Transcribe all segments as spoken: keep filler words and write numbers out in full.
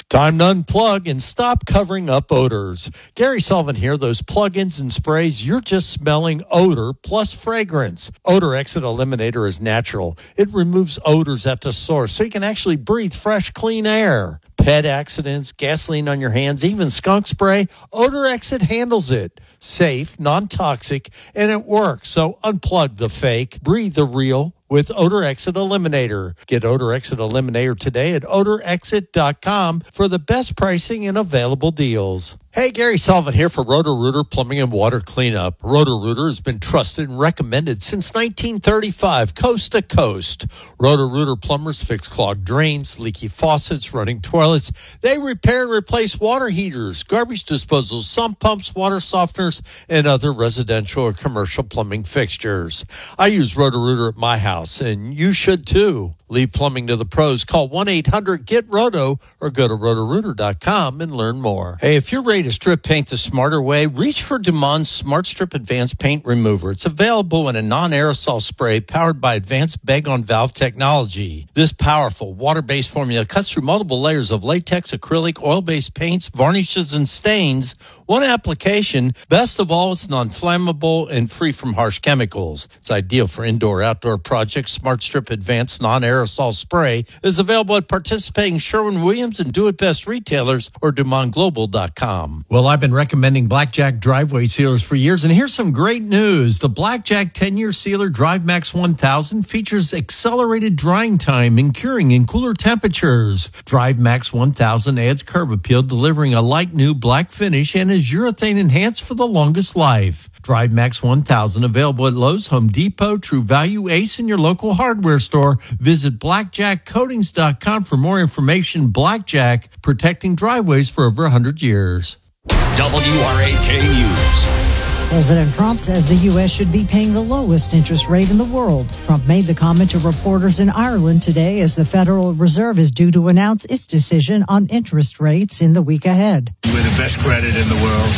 Time to unplug and stop covering up odors. Gary Sullivan here. Those plug-ins and sprays, you're just smelling odor plus fragrance. Odor Exit Eliminator is natural. It removes odors at the source so you can actually breathe fresh, clean air. Pet accidents, gasoline on your hands, even skunk spray, Odor Exit handles it. Safe, non-toxic, and it works. So unplug the fake, breathe the real with Odor Exit Eliminator. Get Odor Exit Eliminator today at odor exit dot com for the best pricing and available deals. Hey, Gary Sullivan here for Roto-Rooter Plumbing and Water Cleanup. Roto-Rooter has been trusted and recommended since nineteen thirty-five, coast to coast. Roto-Rooter plumbers fix clogged drains, leaky faucets, running toilets. They repair and replace water heaters, garbage disposals, sump pumps, water softeners, and other residential or commercial plumbing fixtures. I use Roto-Rooter at my house, and you should too. Leave plumbing to the pros. Call one eight hundred get roto or go to roto rooter dot com and learn more. Hey, if you're ready to strip paint the smarter way, reach for Dumond's Smart Strip Advanced Paint Remover. It's available in a non-aerosol spray powered by advanced bag-on-valve technology. This powerful water-based formula cuts through multiple layers of latex, acrylic, oil-based paints, varnishes, and stains. One application. Best of all, it's non-flammable and free from harsh chemicals. It's ideal for indoor-outdoor projects. Smart Strip Advanced Non-Aerosol Aerosol spray is available at participating Sherwin-Williams and Do It Best retailers or Dumont Global dot com. Well, I've been recommending Blackjack driveway sealers for years, and here's some great news. The Blackjack ten-year sealer Drive Max one thousand features accelerated drying time and curing in cooler temperatures. Drive Max one thousand adds curb appeal, delivering a light new black finish, and is urethane enhanced for the longest life. Drive Max one thousand available at Lowe's, Home Depot, True Value, Ace, and your local hardware store. Visit blackjack coatings dot com for more information. Blackjack, protecting driveways for over one hundred years. W R A K News. President Trump says the U S should be paying the lowest interest rate in the world. Trump made the comment to reporters in Ireland today as the Federal Reserve is due to announce its decision on interest rates in the week ahead. We're the best credit in the world.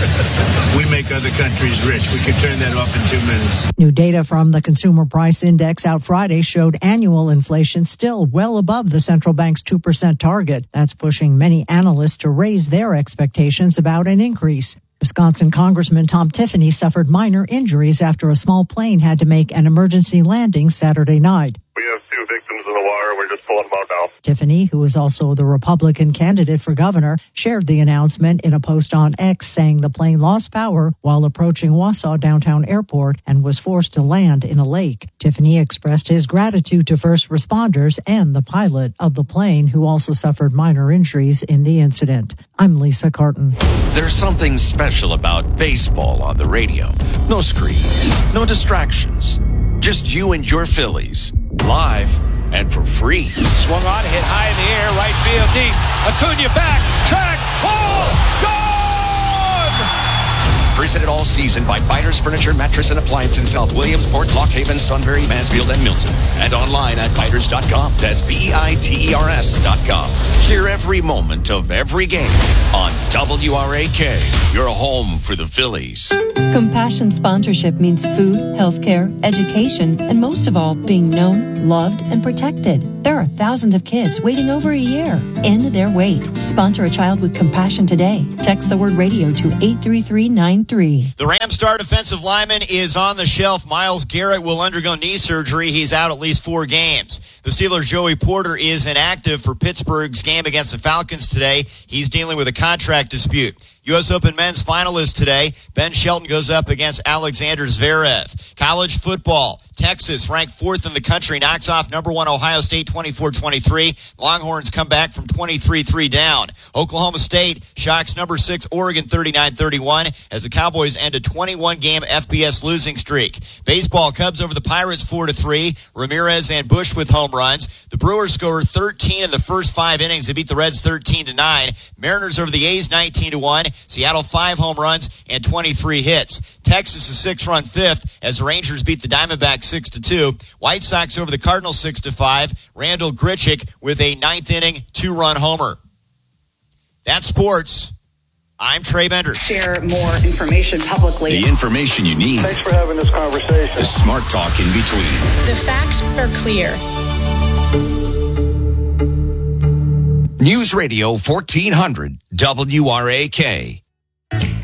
We make other countries rich. We can turn that off in two minutes. New data from the Consumer Price Index out Friday showed annual inflation still well above the central bank's two percent target. That's pushing many analysts to raise their expectations about an increase. Wisconsin Congressman Tom Tiffany suffered minor injuries after a small plane had to make an emergency landing Saturday night. We have two victims in the water. We're just pulling them out now. Tiffany, who is also the Republican candidate for governor, shared the announcement in a post on X saying the plane lost power while approaching Wausau Downtown Airport and was forced to land in a lake. Tiffany expressed his gratitude to first responders and the pilot of the plane, who also suffered minor injuries in the incident. I'm Lisa Carton. There's something special about baseball on the radio. No screen, no distractions. Just you and your Phillies, live and for free. Swung on, hit high in the air, right field deep. Acuna back, track, ball, gone! Presented all season by Biters Furniture, Mattress, and Appliance in South Williamsport, Lock Haven, Sunbury, Mansfield, and Milton. And online at biters dot com. That's B E I T E R S dot com. Hear every moment of every game on W R A K, your home for the Phillies. Compassion sponsorship means food, healthcare, education, and most of all, being known, loved, and protected. There are thousands of kids waiting over a year. End their wait. Sponsor a child with compassion today. Text the word radio to eight three three nine three. The Rams star defensive lineman is on the shelf. Myles Garrett will undergo knee surgery. He's out at least four games. The Steelers' Joey Porter is inactive for Pittsburgh's game against the Falcons today. He's dealing with a contract dispute. U S Open men's finalist today. Ben Shelton goes up against Alexander Zverev. College football. Texas, ranked fourth in the country, knocks off number one Ohio State twenty-four twenty-three. Longhorns come back from twenty-three three down. Oklahoma State shocks number six Oregon thirty-nine thirty-one as the Cowboys end a twenty-one game F B S losing streak. Baseball, Cubs over the Pirates four to three. Ramirez and Bush with home runs. The Brewers score thirteen in the first five innings. They beat the Reds thirteen to nine. Mariners over the A's nineteen to one. Seattle five home runs and twenty-three hits. Texas a six-run fifth as the Rangers beat the Diamondbacks six to two. White Sox over the Cardinals six to five. Randall Grichuk with a ninth inning two-run homer. That's sports. I'm Trey Bender. Share more information publicly. The information you need. Thanks for having this conversation. The smart talk in between. The facts are clear. News Radio fourteen hundred W R A K.